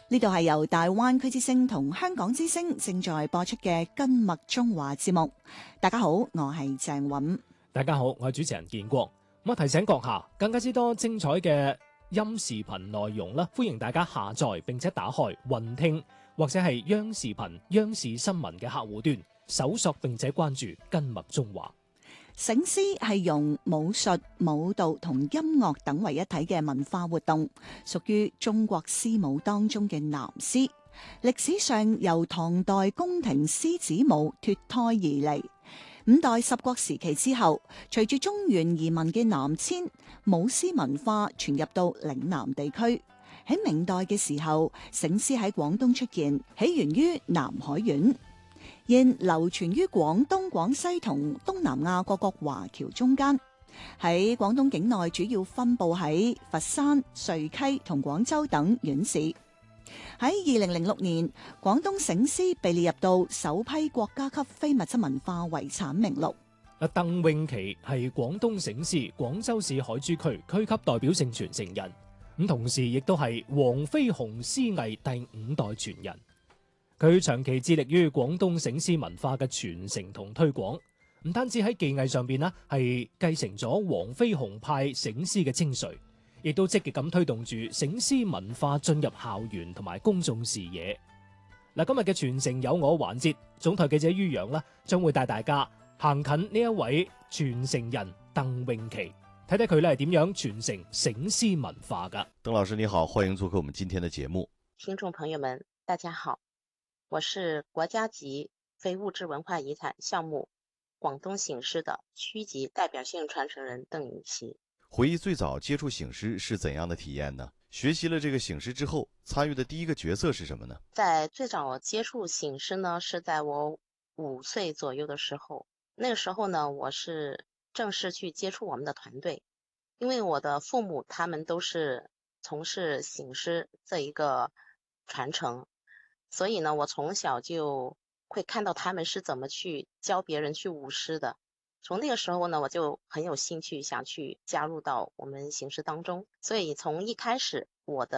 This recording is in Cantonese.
呢度係由大灣區之聲同香港之聲正在播出嘅跟麥中華節目。大家好，我係鄭韻。 大家好，我係主持人建國。咁提醒閣下，更加之多精彩嘅音視頻內容啦，歡迎大家下載並且打開雲聽或者係央視頻、央視新聞嘅客戶端搜索並且關注跟麥中華。 醒獅係用武術、舞蹈同音樂等為一體嘅文化活動，屬於中國獅舞當中嘅南獅。歷史上由唐代宮廷獅子舞脫胎而嚟，五代十國時期之後，隨住中原移民嘅南遷，舞獅文化傳入到嶺南地區。喺明代嘅時候，醒獅喺廣東出現，起源於南海縣。現流傳於廣東、廣西同東南亞各國華僑中間。喺廣東境內主要分佈喺佛山、遂溪同廣州等縣市。喺2006年，廣東醒獅被列入到首批國家級非物質文化遺產名錄。 鄧詠琪係廣東醒獅廣州市海珠區區級代表性傳承人，咁同時亦都係黃飛鴻獅藝第5代傳人。佢長期致力於廣東醒獅文化嘅傳承同推廣，唔單止喺技藝上邊係繼承咗黃飛鴻派醒獅嘅精髓，亦都積極咁推動住醒獅文化進入校園同埋公眾視野。今日嘅傳承有我環節，總台記者于洋將會帶大家行近呢一位傳承人鄧詠琪，睇睇佢係點樣傳承醒獅文化噶。 鄧老師你好，歡迎做客我們今天的節目。 聽眾朋友們大家好，我是國家級非物質文化遺產項目廣東醒獅的區級代表性傳承人鄧詠琪。 回憶最早接觸醒獅是怎樣的體驗呢？學習了這個醒獅之後，參與的第一個角色是什麼呢？ 在最早接觸醒獅呢，是在我5歲左右的時候。那個時候呢，我是正式去接觸我們的團隊，因為我的父母他們都是從事醒獅這一個傳承。所以呢，我從小就會看到他們是怎麼去教別人去舞獅的。從那個時候呢，我就很有興趣想去加入到我們醒獅當中。所以從一開始，我的